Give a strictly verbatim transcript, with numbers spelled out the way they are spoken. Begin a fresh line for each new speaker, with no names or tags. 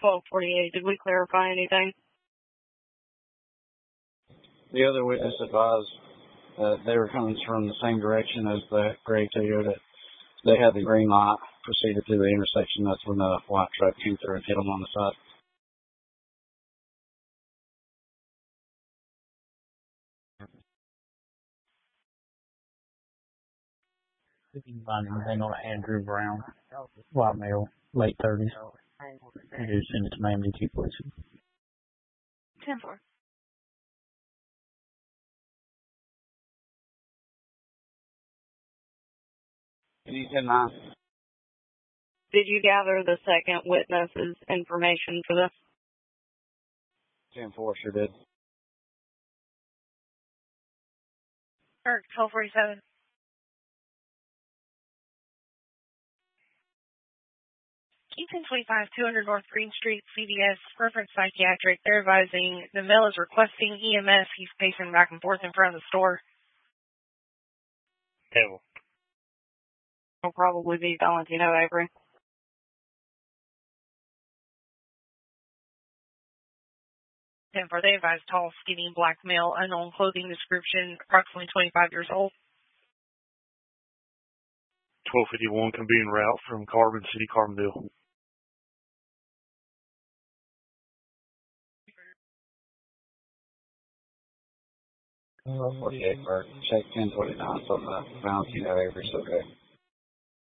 twelve forty-eight. Did we clarify anything?
The other witness advised that they were coming from the same direction as the gray Toyota. They had the green light, proceeded through the intersection. That's when the white truck came through and hit them on the side.
Finding on Andrew Brown, white male, late thirties. Introduced in its Miami T police.
ten four.
ten nine.
Did you gather the second witness's information for this?
ten four sure did.
Eric, twelve forty-seven. Keaton twenty-five, two hundred North Green Street, C V S, reference psychiatric. They're advising Neville is requesting E M S. He's pacing back and forth in front of the store.
Devil.
Will probably be Valentino Avery. ten four, they advise tall, skinny, black male, unknown clothing description, approximately twenty-five years old.
twelve fifty-one can be en route from Carbon City, Carbondale.
forty-eight, check ten twenty-nine, so that Valentino Avery's okay.